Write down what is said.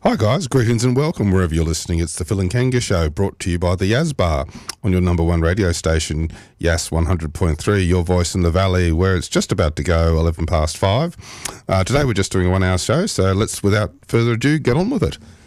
Hi guys, greetings and welcome wherever you're listening. It's the Phil and Kanga Show, brought to you by the Yas Bar on your number one radio station, Yas 100.3, your voice in the valley, where it's just about to go 11 past 5. Today we're just doing a 1 hour show, so let's, without further ado, get on with it.